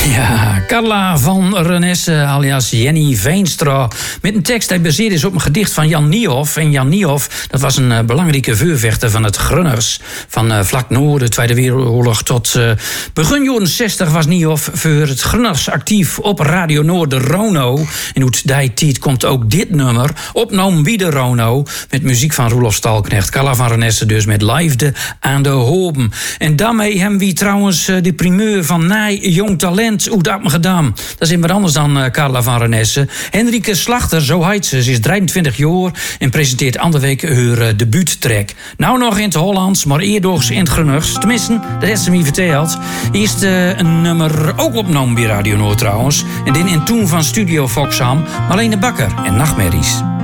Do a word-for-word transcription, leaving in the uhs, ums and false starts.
Ja, Carla van Renesse alias Jenny Veenstra. Met een tekst die gebaseerd is op een gedicht van Jan Niehoff. En Jan Niehoff, dat was een uh, belangrijke vuurvechter van het Grunners. Van uh, vlak na de Tweede Wereldoorlog tot uh, begin jaren zestig was Niehoff voor het Grunners actief op Radio Noord de Rono. En uit die tijd komt ook dit nummer, opgenomen bij de Rono. Met muziek van Roelof Stalknecht. Carla van Renesse dus met Liefde aan de Hoben. En daarmee hebben we trouwens uh, de primeur van Nij Jong Talent hoe dat me gedaan. Dat is iemand anders dan uh, Carla van Renesse. Henrike Slachter, zo heet ze. Ze is drieëntwintig jaar en presenteert andere week haar uh, debuuttrack. Nou nog in het Hollands, maar eerdoogs in het Grunners. Tenminste, dat heeft ze me verteld. Eerst uh, een nummer ook opgenomen bij Radio Noord trouwens. En dit in toen van Studio Foxham, Marlene Bakker en Nachtmerries.